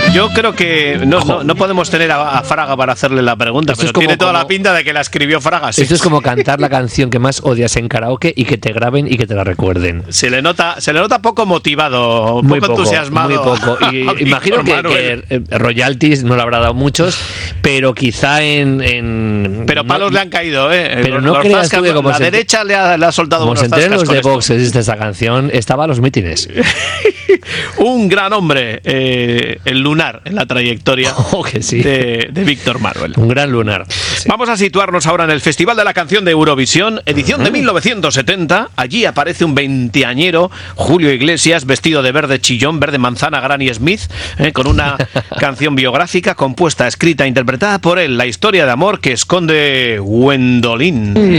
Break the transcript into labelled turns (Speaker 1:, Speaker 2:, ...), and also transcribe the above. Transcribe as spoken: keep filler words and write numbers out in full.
Speaker 1: Yo creo que no, no, no podemos tener a, a Fraga para hacerle la pregunta,
Speaker 2: Esto
Speaker 1: pero
Speaker 2: es como,
Speaker 1: tiene toda
Speaker 2: como,
Speaker 1: la pinta de que la escribió Fraga. Sí.
Speaker 2: Esto es como cantar la canción que más odias en karaoke y que te graben y que te la recuerden.
Speaker 1: Se le nota, se le nota poco motivado,
Speaker 2: muy
Speaker 1: poco,
Speaker 2: poco
Speaker 1: entusiasmado.
Speaker 2: Muy poco. Y imagino que, que royalties no le habrá dado muchos, pero quizá en... en
Speaker 1: pero palos no, le han caído, ¿eh?
Speaker 2: Pero
Speaker 1: los,
Speaker 2: no
Speaker 1: los
Speaker 2: creas tú que como
Speaker 1: la
Speaker 2: se,
Speaker 1: derecha le ha, le ha soltado
Speaker 2: como
Speaker 1: unos
Speaker 2: se enteren los de
Speaker 1: esto.
Speaker 2: Vox existe esa canción, estaba a los mítines.
Speaker 1: Un gran hombre, eh, el lunar en la trayectoria
Speaker 2: oh, que sí.
Speaker 1: de, de Víctor Manuel.
Speaker 2: Un gran lunar. Sí.
Speaker 1: Vamos a situarnos ahora en el Festival de la Canción de Eurovisión, edición de mil novecientos setenta. Allí aparece un veinteañero, Julio Iglesias, vestido de verde chillón, verde manzana, Granny Smith, eh, con una canción biográfica compuesta, escrita e interpretada por él, la historia de amor que esconde Gwendolyn.